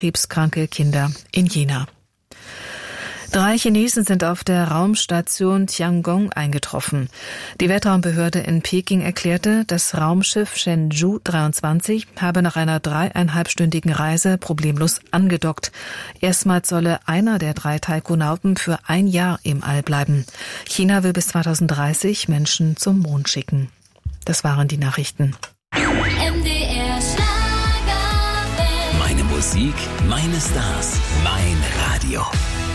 krebskranke Kinder in China. 3 Chinesen sind auf der Raumstation Tiangong eingetroffen. Die Weltraumbehörde in Peking erklärte, das Raumschiff Shenzhou 23 habe nach einer 3,5-stündigen Reise problemlos angedockt. Erstmals solle einer der 3 Taikonauten für 1 Jahr im All bleiben. China will bis 2030 Menschen zum Mond schicken. Das waren die Nachrichten. MDR Schlager. Meine Musik, meine Stars, mein Radio.